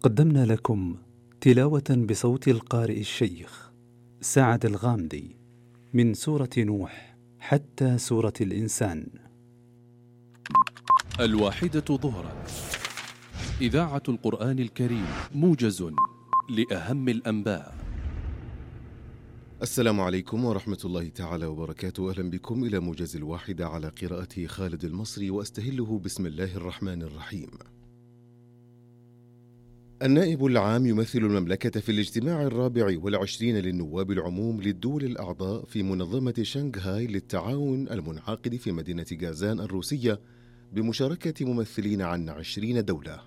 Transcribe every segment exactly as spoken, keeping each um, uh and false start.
قدمنا لكم تلاوة بصوت القارئ الشيخ سعد الغامدي من سورة نوح حتى سورة الإنسان. الواحدة ظهرا، إذاعة القرآن الكريم، موجز لأهم الأنباء. السلام عليكم ورحمة الله تعالى وبركاته. أهلا بكم إلى موجز الواحدة على قراءة خالد المصري، وأستهله بسم الله الرحمن الرحيم. النائب العام يمثل المملكة في الاجتماع الرابع والعشرين للنواب العموم للدول الأعضاء في منظمة شنغهاي للتعاون المنعقد في مدينة غازان الروسية بمشاركة ممثلين عن عشرين دولة.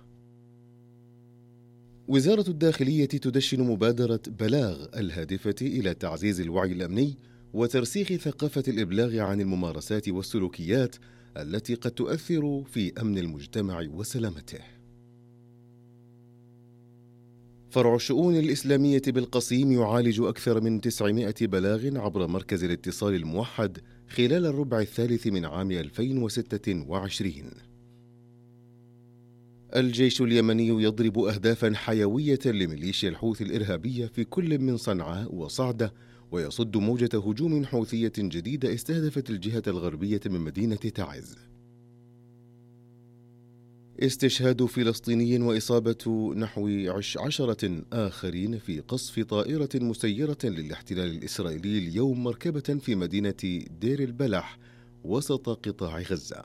وزارة الداخلية تدشن مبادرة بلاغ الهادفة إلى تعزيز الوعي الأمني وترسيخ ثقافة الإبلاغ عن الممارسات والسلوكيات التي قد تؤثر في أمن المجتمع وسلامته. فرع الشؤون الإسلامية بالقصيم يعالج أكثر من تسعمائة بلاغ عبر مركز الاتصال الموحد خلال الربع الثالث من عام ألفين وستة وعشرين. الجيش اليمني يضرب أهدافا حيوية لميليشيا الحوثي الإرهابية في كل من صنعاء وصعدة، ويصد موجة هجوم حوثية جديدة استهدفت الجهة الغربية من مدينة تعز. استشهاد فلسطيني وإصابة نحو عشرة آخرين في قصف طائرة مسيرة للاحتلال الإسرائيلي اليوم مركبة في مدينة دير البلح وسط قطاع غزة.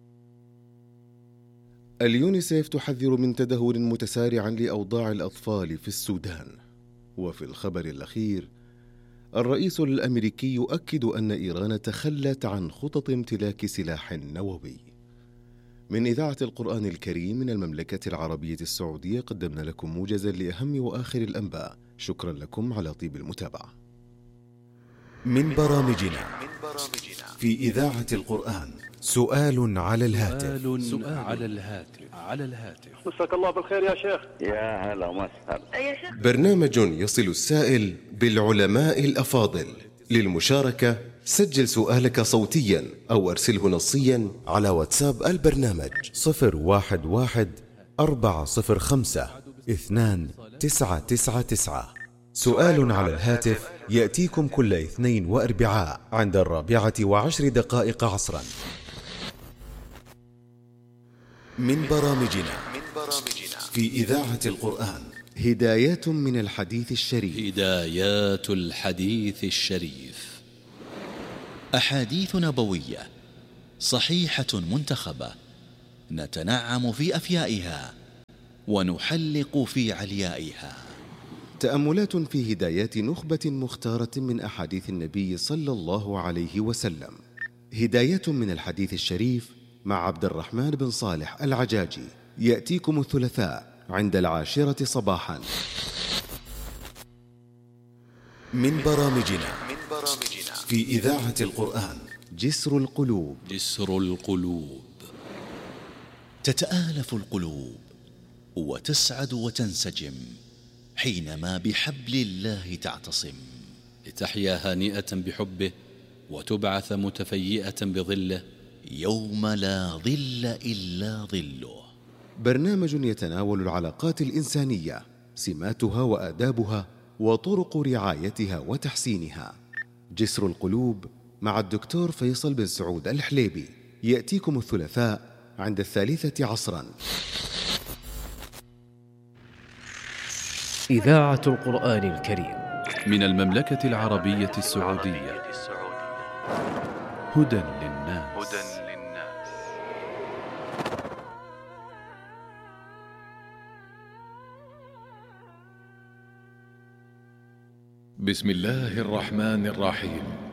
اليونيسيف تحذر من تدهور متسارع لأوضاع الأطفال في السودان. وفي الخبر الأخير، الرئيس الأمريكي يؤكد أن إيران تخلت عن خطط امتلاك سلاح نووي. من إذاعة القرآن الكريم من المملكة العربية السعودية قدمنا لكم موجزا لأهم وآخر الأنباء. شكرا لكم على طيب المتابعة. من برامجنا في إذاعة القرآن سؤال على الهاتف. سؤال, سؤال على الهاتف على الهاتف مساك الله بالخير يا شيخ. يا هلا وسهلا. برنامج يصل السائل بالعلماء الأفاضل. للمشاركة سجل سؤالك صوتيا أو أرسله نصيا على واتساب البرنامج صفر واحد واحد أربعة صفر خمسة اثنان تسعة تسعة تسعة. سؤال على الهاتف يأتيكم كل اثنين وأربعاء عند الرابعة وعشر دقائق عصرا. من برامجنا في إذاعة القرآن هدايات من الحديث الشريف. هدايات الحديث الشريف، أحاديث نبوية صحيحة منتخبة نتنعم في أفيائها ونحلق في عليائها. تأملات في هدايات نخبة مختارة من أحاديث النبي صلى الله عليه وسلم. هدايات من الحديث الشريف مع عبد الرحمن بن صالح العجاجي، يأتيكم الثلاثاء عند العاشرة صباحا. من برامجنا في إذاعة القرآن جسر القلوب. جسر القلوب، تتآلف القلوب وتسعد وتنسجم حينما بحبل الله تعتصم، لتحيا هانئة بحبه وتبعث متفيئة بظله يوم لا ظل إلا ظله. برنامج يتناول العلاقات الإنسانية، سماتها وآدابها وطرق رعايتها وتحسينها. جسر القلوب مع الدكتور فيصل بن سعود الحليبي، يأتيكم الثلاثاء عند الثالثة عصرا. إذاعة القرآن الكريم من المملكة العربية السعودية. هدى للناس. بسم الله الرحمن الرحيم.